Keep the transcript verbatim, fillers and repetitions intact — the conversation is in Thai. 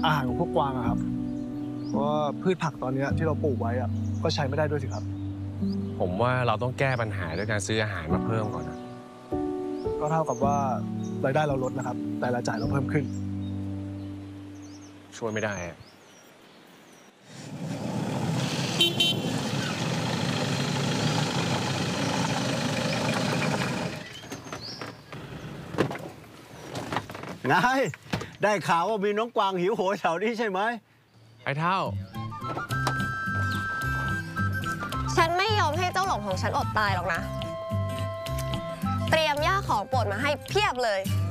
อาหารของพวกกวางอะครับเพราะว่าพืชผักตอนนี้ที่เราปลูกไว้อะก็ใช้ไม่ได้ด้วยสิครับผมว่าเราต้องแก้ปัญหาด้วยการซื้ออาหารมาเพิ่มก่อนนะก็เท่ากับว่ารายได้เราลดนะครับแต่รายจ่ายเราเพิ่มขึ้นช่วยไม่ได้อะนายได้ข่าวว่ามีน้องกวางหิวโหยแถวนี้ใช่ไหมไอ้เท่าฉันไม่ยอมให้เจ้าหลงของฉันอดตายหรอกนะเตรียมย่าของโปรดมาให้เพียบเลย